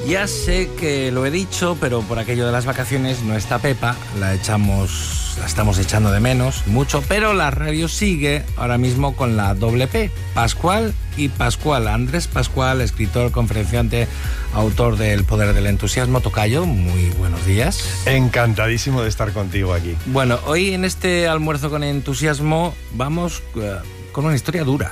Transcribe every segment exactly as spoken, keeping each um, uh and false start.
Ya sé que lo he dicho, pero por aquello de las vacaciones no está Pepa, la echamos, la estamos echando de menos mucho, pero la radio sigue ahora mismo con la doble P, Pascual y Pascual. Andrés Pascual, escritor, conferenciante, autor de El poder del entusiasmo. Tocayo, muy buenos días. Encantadísimo de estar contigo aquí. Bueno, hoy en este almuerzo con entusiasmo vamos uh, con una historia dura.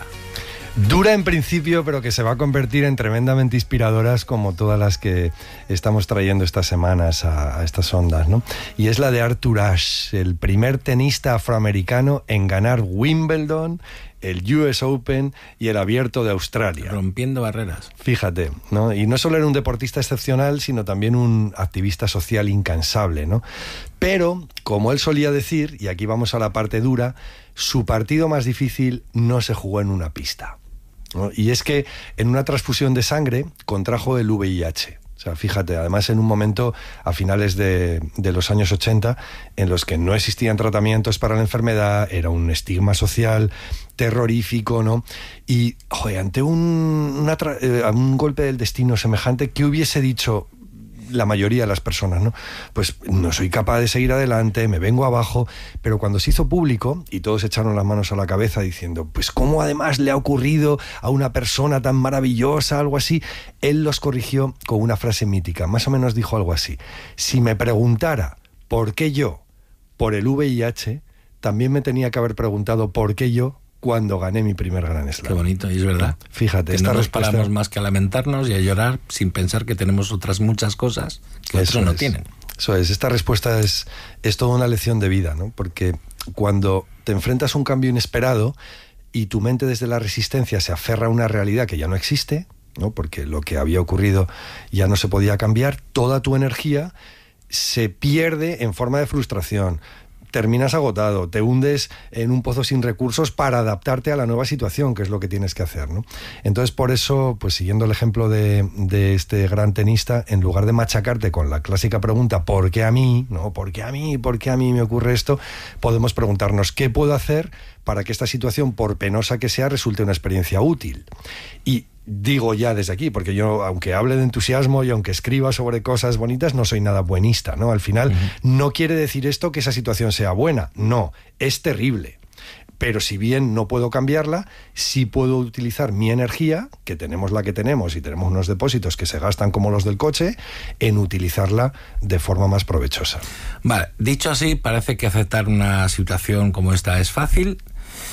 Dura en principio, pero que se va a convertir en tremendamente inspiradoras, como todas las que estamos trayendo estas semanas a, a estas ondas, ¿no? Y es la de Arthur Ashe, el primer tenista afroamericano en ganar Wimbledon, el U S Open y el Abierto de Australia. Rompiendo barreras. Fíjate, ¿no? Y no solo era un deportista excepcional, sino también un activista social incansable, ¿no? Pero, como él solía decir, y aquí vamos a la parte dura, su partido más difícil no se jugó en una pista, ¿no? Y es que en una transfusión de sangre contrajo el V I H. O sea, fíjate, además en un momento a finales de, de los años ochenta en los que no existían tratamientos para la enfermedad, era un estigma social terrorífico, ¿no? Y, joder, ante un, una tra- eh, un golpe del destino semejante, ¿qué hubiese dicho la mayoría de las personas, ¿no? Pues no soy capaz de seguir adelante, me vengo abajo. Pero cuando se hizo público y todos echaron las manos a la cabeza diciendo, pues cómo además le ha ocurrido a una persona tan maravillosa, algo así, él los corrigió con una frase mítica. Más o menos dijo algo así: si me preguntara por qué yo, por el V I H, también me tenía que haber preguntado por qué yo cuando gané mi primer Grand Slam. Qué bonito, y es verdad. Fíjate, que esta no nos respuesta... paramos más que a lamentarnos y a llorar sin pensar que tenemos otras muchas cosas que Eso otros no es. tienen. Eso es, esta respuesta es, es toda una lección de vida, ¿no? Porque cuando te enfrentas a un cambio inesperado y tu mente desde la resistencia se aferra a una realidad que ya no existe, ¿no? Porque lo que había ocurrido ya no se podía cambiar, toda tu energía se pierde en forma de frustración. Terminas agotado, te hundes en un pozo sin recursos para adaptarte a la nueva situación, que es lo que tienes que hacer, ¿no? Entonces, por eso, pues siguiendo el ejemplo de, de este gran tenista, en lugar de machacarte con la clásica pregunta ¿por qué a mí? ¿No? ¿Por qué a mí? ¿Por qué a mí me ocurre esto? Podemos preguntarnos ¿qué puedo hacer para que esta situación, por penosa que sea, resulte una experiencia útil? Y digo ya desde aquí, porque yo, aunque hable de entusiasmo y aunque escriba sobre cosas bonitas, no soy nada buenista, ¿no? Al final, uh-huh. no quiere decir esto que esa situación sea buena, no, es terrible. Pero si bien no puedo cambiarla, sí puedo utilizar mi energía, que tenemos la que tenemos y tenemos unos depósitos que se gastan como los del coche, en utilizarla de forma más provechosa. Vale, dicho así, parece que aceptar una situación como esta es fácil,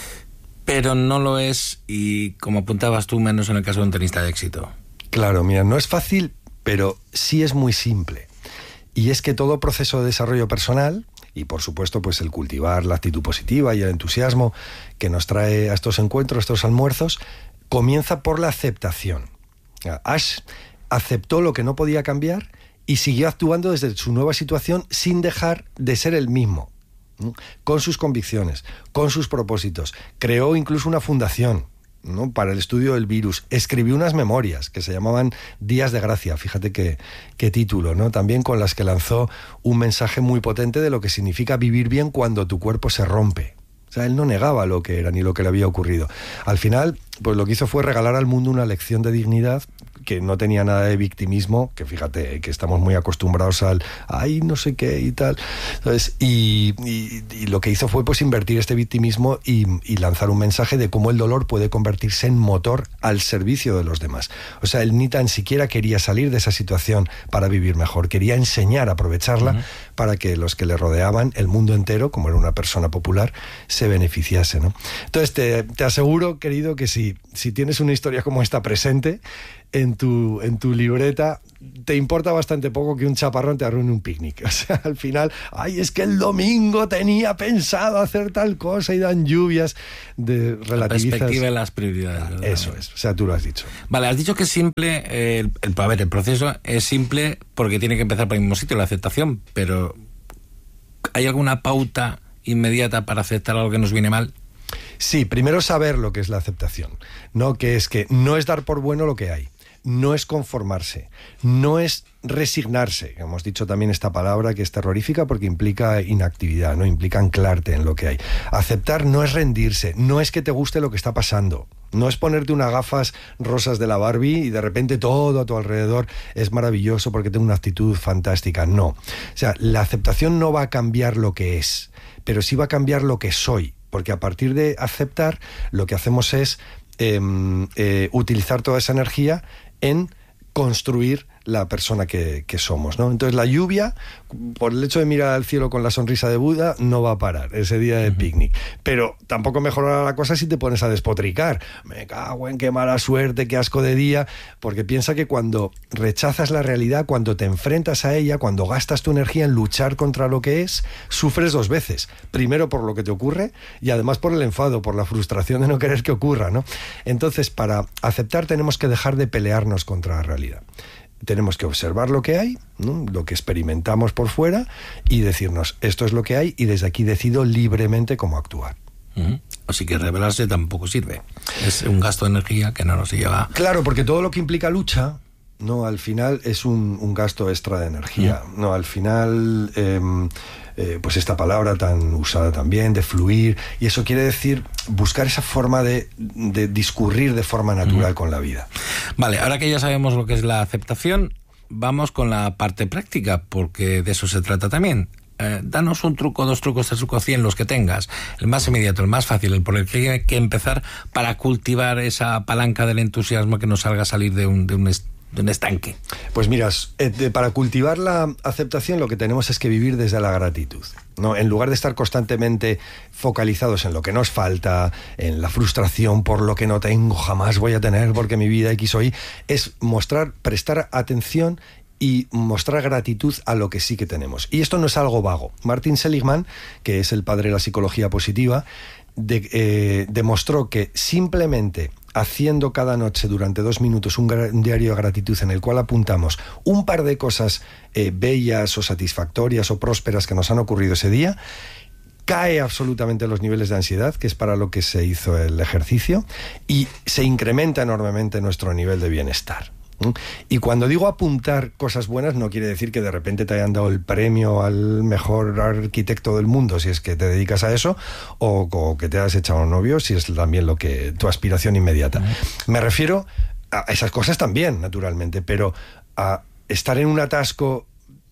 pero no lo es, y como apuntabas tú, menos en el caso de un tenista de éxito. Claro, mira, no es fácil, pero sí es muy simple. Y es que todo proceso de desarrollo personal, y por supuesto pues el cultivar la actitud positiva y el entusiasmo que nos trae a estos encuentros, a estos almuerzos, comienza por la aceptación. Ashe aceptó lo que no podía cambiar y siguió actuando desde su nueva situación sin dejar de ser el mismo, con sus convicciones, con sus propósitos. Creó incluso una fundación, ¿no?, para el estudio del virus. Escribió unas memorias que se llamaban Días de Gracia, fíjate qué, qué título, ¿no? También con las que lanzó un mensaje muy potente de lo que significa vivir bien cuando tu cuerpo se rompe. O sea, él no negaba lo que era ni lo que le había ocurrido. Al final, pues lo que hizo fue regalar al mundo una lección de dignidad que no tenía nada de victimismo, que fíjate que estamos muy acostumbrados al ay, no sé qué y tal. Entonces, y, y, y lo que hizo fue pues invertir este victimismo y, y lanzar un mensaje de cómo el dolor puede convertirse en motor al servicio de los demás. O sea, él ni tan siquiera quería salir de esa situación para vivir mejor, quería enseñar a aprovecharla uh-huh. para que los que le rodeaban, el mundo entero, como era una persona popular, se beneficiase, ¿no? Entonces te, te aseguro, querido, que si, si tienes una historia como esta presente en tu, en tu libreta, te importa bastante poco que un chaparrón te arruine un picnic. O sea, al final, ay, es que el domingo tenía pensado hacer tal cosa y dan lluvias, de relativizas. La perspectiva y las prioridades, ¿verdad? Eso es, o sea, tú lo has dicho. Vale, has dicho que es simple, eh, el, el, a ver, el proceso es simple porque tiene que empezar por el mismo sitio, la aceptación, pero ¿hay alguna pauta inmediata para aceptar algo que nos viene mal? Sí, primero saber lo que es la aceptación, ¿no? Que es que no es dar por bueno lo que hay, no es conformarse, no es resignarse. Hemos dicho también esta palabra que es terrorífica porque implica inactividad, ¿no? Implica anclarte en lo que hay. Aceptar no es rendirse, no es que te guste lo que está pasando, No es ponerte unas gafas rosas de la Barbie y de repente todo a tu alrededor es maravilloso porque tengo una actitud fantástica. No. O sea, la aceptación no va a cambiar lo que es, pero sí va a cambiar lo que soy. Porque a partir de aceptar, lo que hacemos es eh, eh, utilizar toda esa energía en construir la persona que, que somos, ¿no? Entonces la lluvia, por el hecho de mirar al cielo con la sonrisa de Buda, no va a parar ese día de picnic. Pero tampoco mejorará la cosa si te pones a despotricar. Me cago en qué mala suerte, qué asco de día. Porque piensa que cuando rechazas la realidad, cuando te enfrentas a ella, cuando gastas tu energía en luchar contra lo que es, sufres dos veces. Primero por lo que te ocurre y además por el enfado, por la frustración de no querer que ocurra, ¿no? Entonces, para aceptar tenemos que dejar de pelearnos contra la realidad. Tenemos que observar lo que hay, ¿no? Lo que experimentamos por fuera y decirnos, esto es lo que hay y desde aquí decido libremente cómo actuar. Uh-huh. Así que rebelarse tampoco sirve. Es un gasto de energía que no nos lleva... Claro, porque todo lo que implica lucha, no, al final es un, un gasto extra de energía. Uh-huh. No, al final... Eh, Eh, pues esta palabra tan usada también, de fluir, y eso quiere decir buscar esa forma de, de discurrir de forma natural mm. con la vida. Vale, ahora que ya sabemos lo que es la aceptación, vamos con la parte práctica, porque de eso se trata también. Eh, danos un truco, dos trucos, tres trucos, cien, los que tengas, el más inmediato, el más fácil, el por el que hay que empezar para cultivar esa palanca del entusiasmo que nos salga a salir de un, de un est- de un estanque. Pues mira, eh, para cultivar la aceptación lo que tenemos es que vivir desde la gratitud, ¿no? En lugar de estar constantemente focalizados en lo que nos falta, en la frustración por lo que no tengo, jamás voy a tener porque mi vida X o Y, es mostrar, prestar atención y mostrar gratitud a lo que sí que tenemos. Y esto no es algo vago. Martin Seligman, que es el padre de la psicología positiva, de, eh, demostró que simplemente haciendo cada noche durante dos minutos un, gra- un diario de gratitud en el cual apuntamos un par de cosas eh, bellas o satisfactorias o prósperas que nos han ocurrido ese día, cae absolutamente los niveles de ansiedad, que es para lo que se hizo el ejercicio, y se incrementa enormemente nuestro nivel de bienestar. Y cuando digo apuntar cosas buenas, no quiere decir que de repente te hayan dado el premio al mejor arquitecto del mundo, si es que te dedicas a eso, o, o que te has echado un novio, si es también lo que tu aspiración inmediata. Me refiero a esas cosas también, naturalmente, pero a estar en un atasco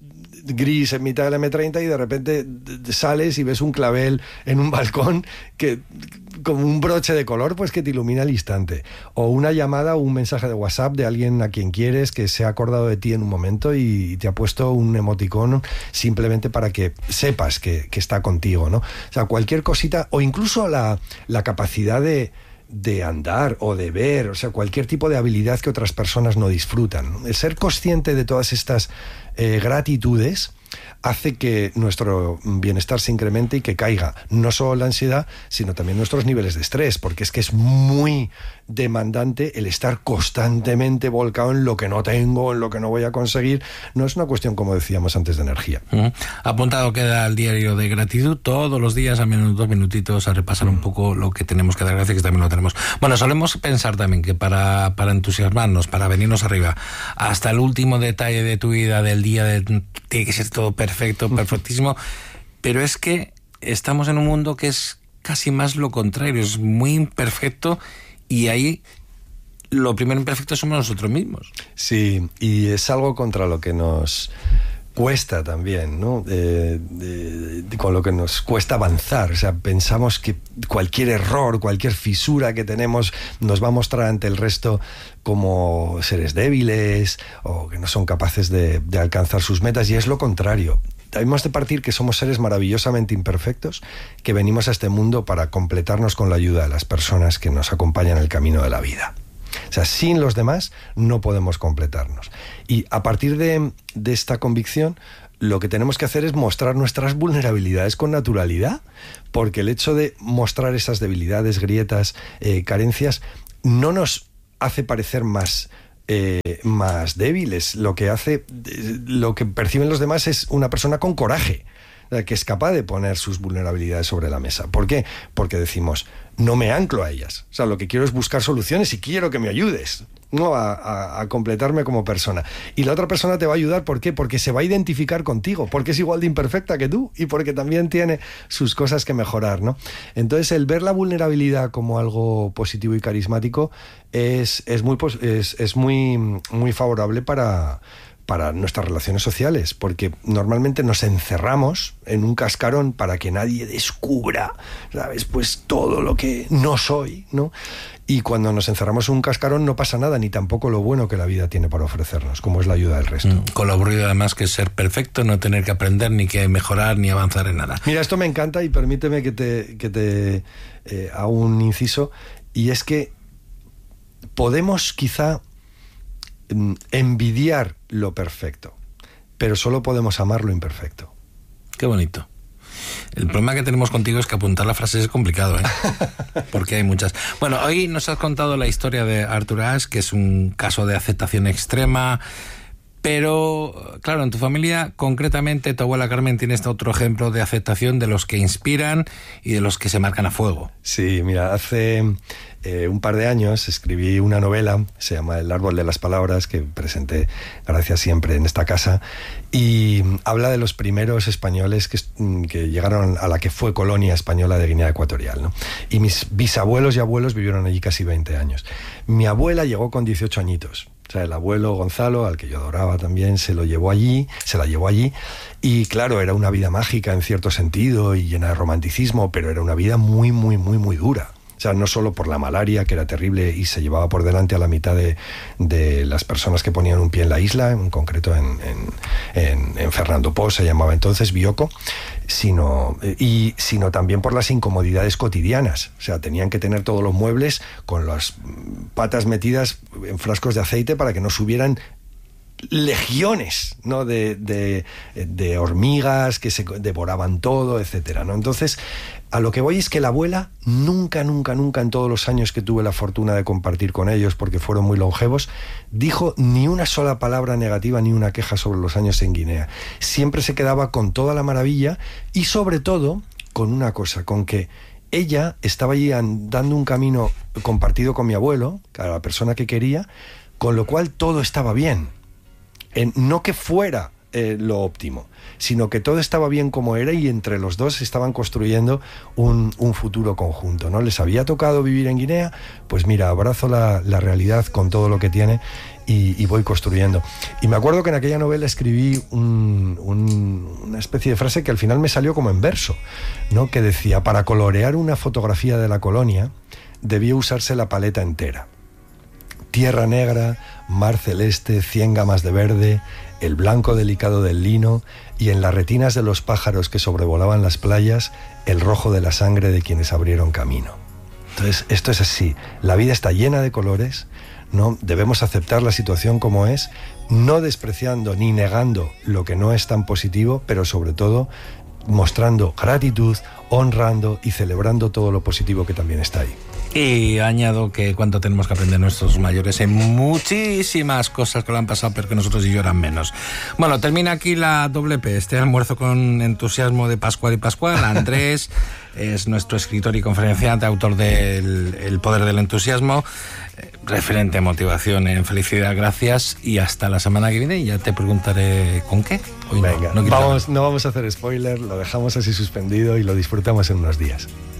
gris en mitad del eme treinta y de repente sales y ves un clavel en un balcón que como un broche de color, pues que te ilumina al instante, o una llamada o un mensaje de WhatsApp de alguien a quien quieres que se ha acordado de ti en un momento y te ha puesto un emoticón simplemente para que sepas que, que está contigo, ¿no? O sea, cualquier cosita, o incluso la, la capacidad de de andar o de ver, o sea, cualquier tipo de habilidad que otras personas no disfrutan. El ser consciente de todas estas eh, gratitudes hace que nuestro bienestar se incremente y que caiga no solo la ansiedad, sino también nuestros niveles de estrés, porque es que es muy demandante el estar constantemente volcado en lo que no tengo, en lo que no voy a conseguir. No es una cuestión, como decíamos antes, de energía. Uh-huh. Apuntado queda el diario de gratitud todos los días, a menos dos minutitos, a repasar uh-huh. un poco lo que tenemos que dar gracias, que también lo tenemos. Bueno, solemos pensar también que para, para entusiasmarnos, para venirnos arriba, hasta el último detalle de tu vida, del día, de, tiene que ser todo perfecto, perfectísimo, pero es que estamos en un mundo que es casi más lo contrario, es muy imperfecto. Y ahí lo primero imperfecto somos nosotros mismos. Sí, y es algo contra lo que nos cuesta también, ¿no? De, de, de, con lo que nos cuesta avanzar. O sea, pensamos que cualquier error, cualquier fisura que tenemos nos va a mostrar ante el resto como seres débiles o que no son capaces de, de alcanzar sus metas, y es lo contrario. Debemos de partir que somos seres maravillosamente imperfectos, que venimos a este mundo para completarnos con la ayuda de las personas que nos acompañan en el camino de la vida. O sea, sin los demás no podemos completarnos. Y a partir de, de esta convicción, lo que tenemos que hacer es mostrar nuestras vulnerabilidades con naturalidad, porque el hecho de mostrar esas debilidades, grietas, eh, carencias, no nos hace parecer más... Eh, más débiles. Lo que hace, lo que perciben los demás es una persona con coraje, que es capaz de poner sus vulnerabilidades sobre la mesa. ¿Por qué? Porque decimos, no me anclo a ellas. O sea, lo que quiero es buscar soluciones y quiero que me ayudes, ¿no? A, a, a completarme como persona. Y la otra persona te va a ayudar, ¿por qué? Porque se va a identificar contigo, porque es igual de imperfecta que tú y porque también tiene sus cosas que mejorar, ¿no? Entonces, el ver la vulnerabilidad como algo positivo y carismático es, es, muy, es, es muy, muy favorable para... para nuestras relaciones sociales, porque normalmente nos encerramos en un cascarón para que nadie descubra, ¿sabes? Pues todo lo que no soy, ¿no? Y cuando nos encerramos en un cascarón no pasa nada, ni tampoco lo bueno que la vida tiene para ofrecernos, como es la ayuda del resto. Mm, con lo aburrido además que es ser perfecto, no tener que aprender, ni que mejorar, ni avanzar en nada. Mira, esto me encanta y permíteme que te, que te eh, haga un inciso, y es que podemos quizá envidiar lo perfecto, pero solo podemos amar lo imperfecto. Qué bonito. El problema que tenemos contigo es que apuntar las frases es complicado, ¿eh? Porque hay muchas. Bueno, hoy nos has contado la historia de Arthur Ashe, que es un caso de aceptación extrema, pero claro, en tu familia, concretamente tu abuela Carmen tiene este otro ejemplo de aceptación de los que inspiran y de los que se marcan a fuego. Sí, mira, hace eh, un par de años escribí una novela, se llama El árbol de las palabras, que presenté, gracias, siempre en esta casa, y habla de los primeros españoles que, que llegaron a la que fue colonia española de Guinea Ecuatorial, ¿no? Y mis bisabuelos y abuelos vivieron allí casi veinte años. Mi abuela llegó con dieciocho añitos. O sea, el abuelo Gonzalo, al que yo adoraba también, se lo llevó allí, se la llevó allí. Y claro, era una vida mágica en cierto sentido y llena de romanticismo, pero era una vida muy, muy, muy, muy dura. O sea, no solo por la malaria, que era terrible y se llevaba por delante a la mitad de, de las personas que ponían un pie en la isla, en concreto en, en, en, en Fernando Po, se llamaba entonces, Bioko, sino, y, sino también por las incomodidades cotidianas. O sea, tenían que tener todos los muebles con las patas metidas en frascos de aceite para que no subieran legiones, ¿no? de, de, de hormigas que se devoraban todo, etcétera, ¿no? Entonces, a lo que voy es que la abuela nunca, nunca, nunca en todos los años que tuve la fortuna de compartir con ellos, porque fueron muy longevos, dijo ni una sola palabra negativa ni una queja sobre los años en Guinea. Siempre se quedaba con toda la maravilla y sobre todo con una cosa, con que ella estaba allí dando un camino compartido con mi abuelo, a la persona que quería, con lo cual todo estaba bien. En, no que fuera eh, lo óptimo, sino que todo estaba bien como era y entre los dos estaban construyendo un, un futuro conjunto, ¿no? Les había tocado vivir en Guinea, pues mira, abrazo la, la realidad con todo lo que tiene y, y voy construyendo. Y me acuerdo que en aquella novela escribí un, un, una especie de frase que al final me salió como en verso, ¿no? Que decía, para colorear una fotografía de la colonia debía usarse la paleta entera. Tierra negra, mar celeste, cien gamas de verde, el blanco delicado del lino y en las retinas de los pájaros que sobrevolaban las playas, el rojo de la sangre de quienes abrieron camino. Entonces, esto es así. La vida está llena de colores, ¿no? Debemos aceptar la situación como es, no despreciando ni negando lo que no es tan positivo, pero sobre todo mostrando gratitud, honrando y celebrando todo lo positivo que también está ahí. Y añado que cuánto tenemos que aprender nuestros mayores en muchísimas cosas que lo han pasado, pero que nosotros y yo eran menos. Bueno, termina aquí la doble P, este almuerzo con entusiasmo de Pascual y Pascual. Andrés es nuestro escritor y conferenciante, autor del El poder del entusiasmo, referente en motivación, en felicidad, gracias, y hasta la semana que viene ya te preguntaré con qué. Hoy Venga, no, no, vamos, no vamos a hacer spoiler, lo dejamos así suspendido y lo disfrutamos en unos días.